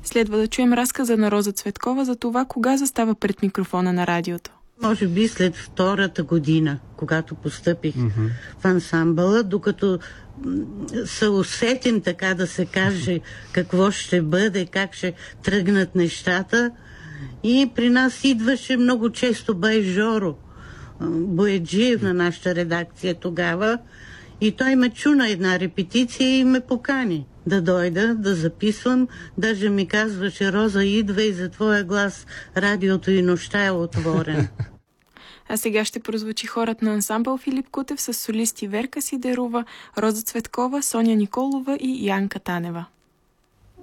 Следва да чуем разказа на Роза Цветкова за това кога застава пред микрофона на радиото. Може би след втората година, когато постъпих в ансамбъла, докато се усетим, така да се каже, какво ще бъде, как ще тръгнат нещата. И при нас идваше много често бай Жоро Бояджиев на нашата редакция тогава. И той ме чу на една репетиция и ме покани да дойда, да записвам. Даже ми казваше: Роза, идва и за твоя глас радиото и нощта е отворен. А сега ще прозвучи хорът на ансамбъл Филип Кутев с солисти Верка Сидерова, Роза Цветкова, Соня Николова и Янка Танева.